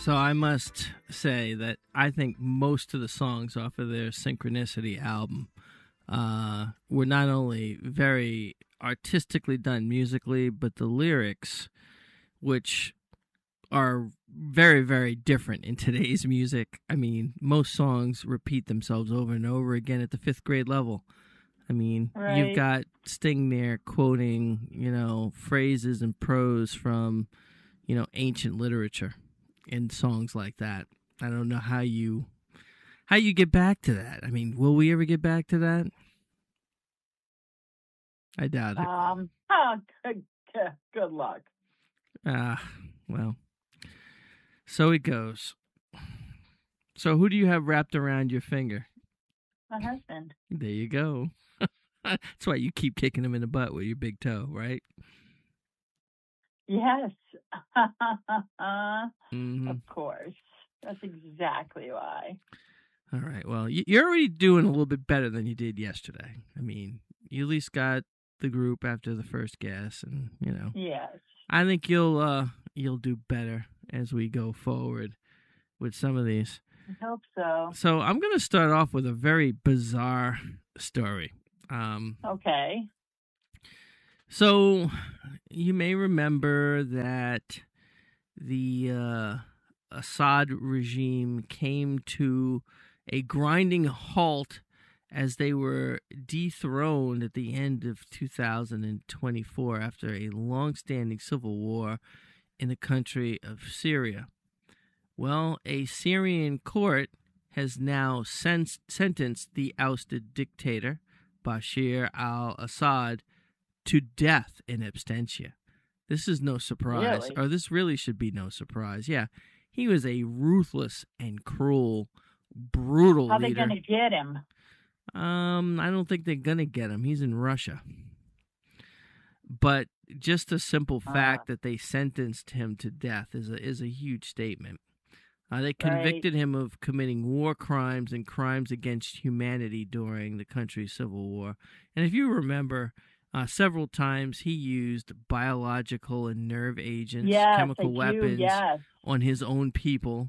So I must say that I think most of the songs off of their Synchronicity album were not only very artistically done musically, but the lyrics, which are very, very different in today's music. I mean, most songs repeat themselves over and over again at the fifth grade level. I mean, you've got Sting there quoting, phrases and prose from, ancient literature in songs like that. I don't know how you get back to that. I mean, will we ever get back to that? I doubt it. Good luck. Well, so it goes. So who do you have wrapped around your finger? My husband. There you go. That's why you keep kicking him in the butt with your big toe, right? Yes. Mm-hmm. Of course. That's exactly why. All right. Well, you're already doing a little bit better than you did yesterday. I mean, you at least got the group after the first guess, and Yes. I think you'll do better as we go forward with some of these. I hope so. So I'm going to start off with a very bizarre story. Okay. So you may remember that the Assad regime came to a grinding halt as they were dethroned at the end of 2024 after a long-standing civil war in the country of Syria. Well, a Syrian court has now sentenced the ousted dictator, Bashar al-Assad, to death in absentia. This is no surprise, Really? or this really should be no surprise. Yeah, he was a ruthless and cruel, brutal leader. How are they going to get him? I don't think they're going to get him. He's in Russia. But just the simple fact that they sentenced him to death is a huge statement. They convicted him of committing war crimes and crimes against humanity during the country's civil war. And if you remember, several times he used biological and nerve agents, chemical weapons on his own people,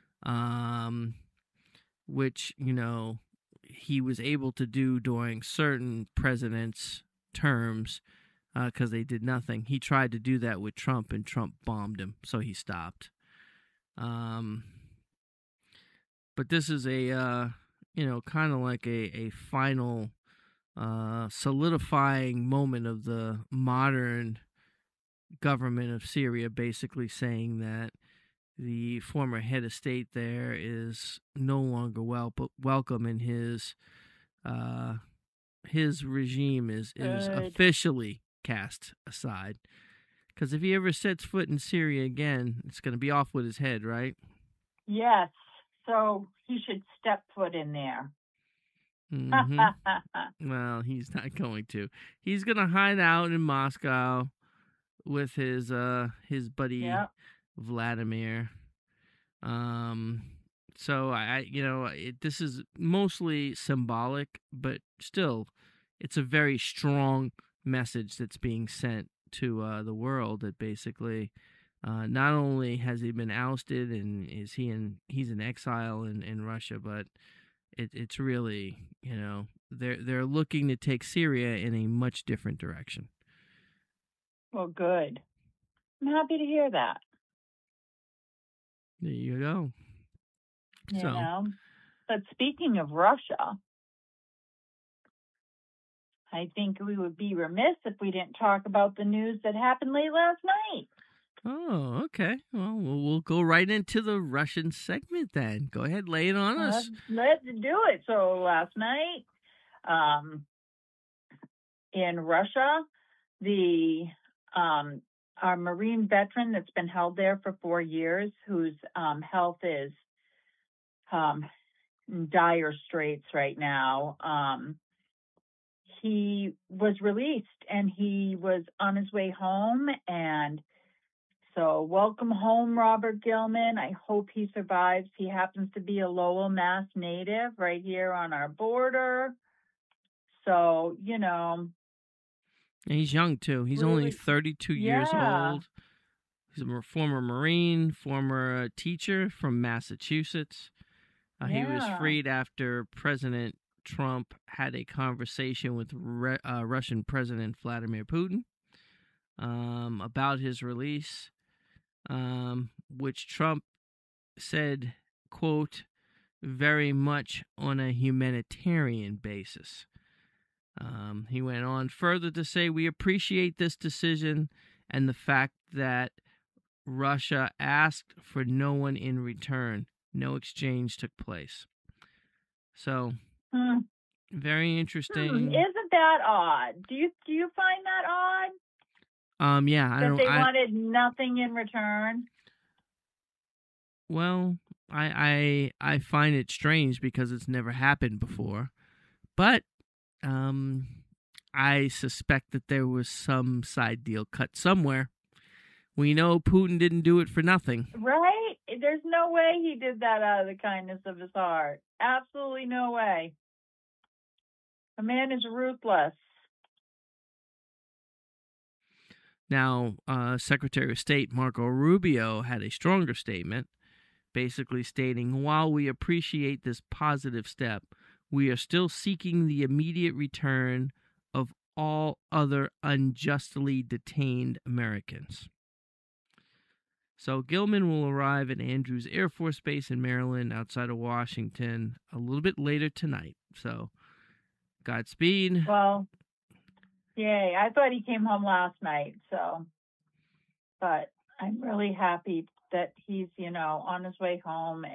which, he was able to do during certain presidents' terms because they did nothing. He tried to do that with Trump, and Trump bombed him, so he stopped. But this is a, kind of like a final solidifying moment of the modern government of Syria, basically saying that the former head of state there is no longer welcome, and his regime is officially cast aside. Because if he ever sets foot in Syria again, it's going to be off with his head, right? Yes. So he should step foot in there. Mm-hmm. Well, he's not going to. He's going to hide out in Moscow with his buddy Vladimir. So this is mostly symbolic, but still, it's a very strong message that's being sent to the world that basically. Not only has he been ousted and he's in exile in Russia, but it's really, they're looking to take Syria in a much different direction. Well, good. I'm happy to hear that. There you go. But speaking of Russia, I think we would be remiss if we didn't talk about the news that happened late last night. Oh, okay. Well, we'll go right into the Russian segment then. Go ahead, lay it on us. Let's do it. So last night, in Russia, our Marine veteran that's been held there for 4 years, whose health is in dire straits right now, he was released and he was on his way home. And so welcome home, Robert Gilman. I hope he survives. He happens to be a Lowell, Mass native right here on our border. So, He's young, too. He's only 32 years old. He's a former Marine, former teacher from Massachusetts. He was freed after President Trump had a conversation with Russian President Vladimir Putin about his release, which Trump said, quote, very much on a humanitarian basis. He went on further to say, we appreciate this decision and the fact that Russia asked for no one in return. No exchange took place. So, very interesting. Isn't that odd? Do you find that odd? Yeah, that they wanted nothing in return. Well, I find it strange because it's never happened before, but I suspect that there was some side deal cut somewhere. We know Putin didn't do it for nothing. Right? There's no way he did that out of the kindness of his heart. Absolutely no way. A man is ruthless. Now, Secretary of State Marco Rubio had a stronger statement, basically stating, while we appreciate this positive step, we are still seeking the immediate return of all other unjustly detained Americans. So Gilman will arrive at Andrews Air Force Base in Maryland outside of Washington a little bit later tonight. So Godspeed. Well, yay. I thought he came home last night, but I'm really happy that he's, on his way home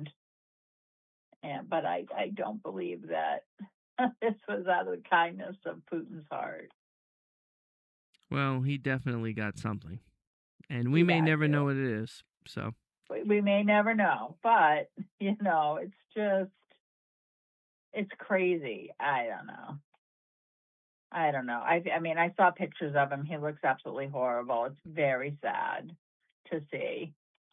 but I don't believe that this was out of the kindness of Putin's heart. Well, he definitely got something. And we may never know what it is. So we may never know, but it's crazy. I don't know. I mean, I saw pictures of him. He looks absolutely horrible. It's very sad to see.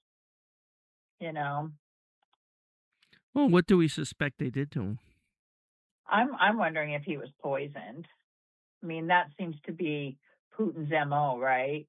Well, what do we suspect they did to him? I'm wondering if he was poisoned. I mean, that seems to be Putin's MO, right?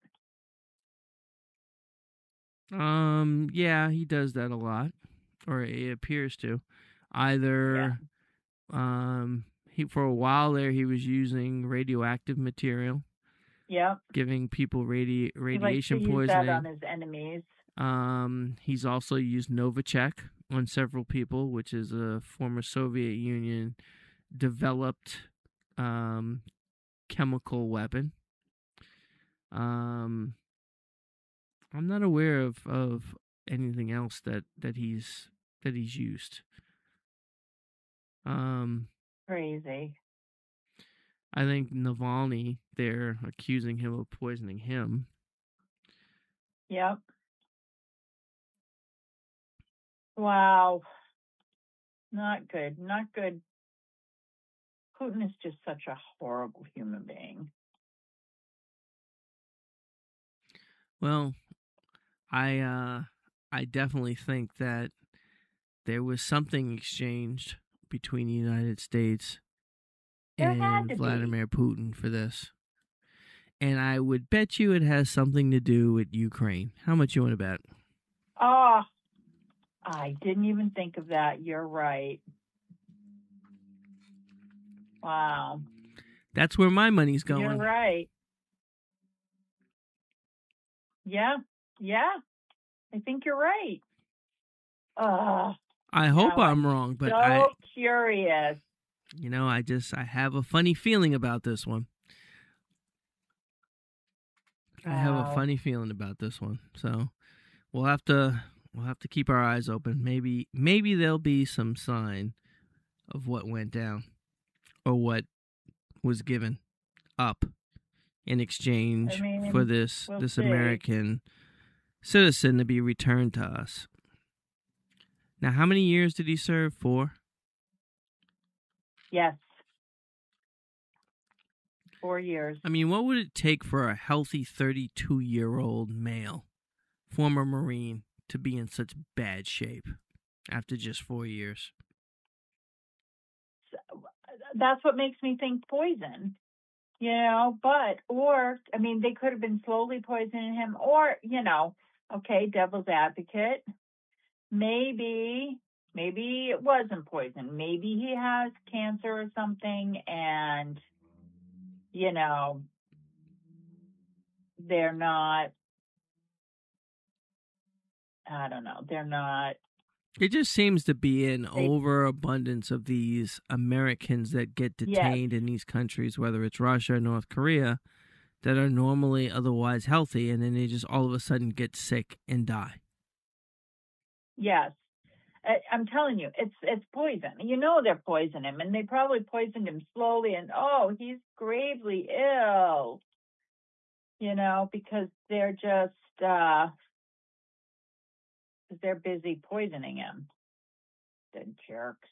Yeah, he does that a lot, or it appears to. Either, for a while there, he was using radioactive material. Yep. Giving people radiation poisoning. Use that on his enemies. He's also used Novichok on several people, which is a former Soviet Union developed chemical weapon. I'm not aware of anything else that he's used. Crazy. I think Navalny, they're accusing him of poisoning him. Yep. Wow. Not good. Not good. Putin is just such a horrible human being. Well, I definitely think that there was something exchanged between the United States and Vladimir Putin for this. And I would bet you it has something to do with Ukraine. How much you want to bet? Oh, I didn't even think of that. You're right. Wow. That's where my money's going. You're right. Yeah. I think you're right. I hope I'm wrong, but so curious. I have a funny feeling about this one. I have a funny feeling about this one. So we'll have to keep our eyes open. Maybe there'll be some sign of what went down or what was given up in exchange for this American citizen to be returned to us. Now, how many years did he serve for? Yes. 4 years. I mean, what would it take for a healthy 32-year-old male, former Marine, to be in such bad shape after just 4 years? That's what makes me think poison. or, I mean, they could have been slowly poisoning him, or, okay, devil's advocate, maybe it wasn't poison. Maybe he has cancer or something, and, they're not, I don't know, they're not. It just seems to be an overabundance of these Americans that get detained in these countries, whether it's Russia or North Korea, that are normally otherwise healthy, and then they just all of a sudden get sick and die. Yes. I'm telling you, it's poison. They're poisoning him, and they probably poisoned him slowly, and, he's gravely ill, because they're just, they're busy poisoning him. The jerks.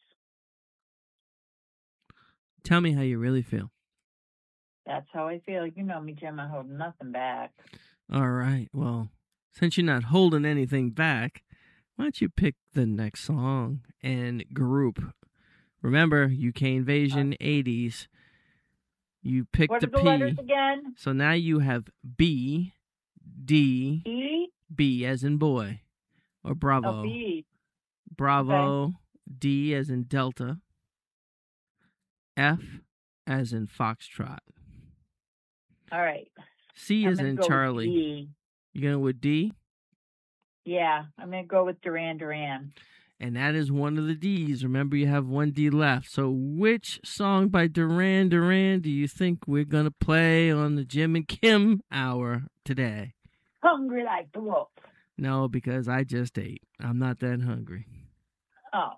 Tell me how you really feel. That's how I feel. You know me, Jim. I'm holding nothing back. All right. Well, since you're not holding anything back, why don't you pick the next song and group? Remember, UK Invasion 80s. You picked what the are the P. letters again? So now you have B, D, E? B as in boy, or Bravo. Oh, B. Bravo, okay. D as in Delta, F as in Foxtrot. All right. C as in Charlie. D. You going with D? Yeah, I'm going to go with Duran Duran. And that is one of the Ds. Remember, you have one D left. So which song by Duran Duran do you think we're going to play on the Jim and Kim Hour today? Hungry Like the Wolf. No, because I just ate. I'm not that hungry. Oh.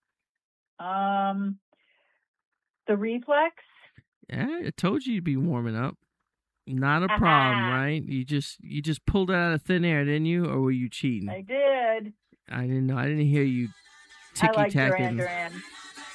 The Reflex? Yeah, I told you you'd be warming up. Not a problem, right? You just pulled it out of thin air, didn't you? Or were you cheating? I did. I didn't know. I didn't hear you ticky-tacking. I like Duran Duran.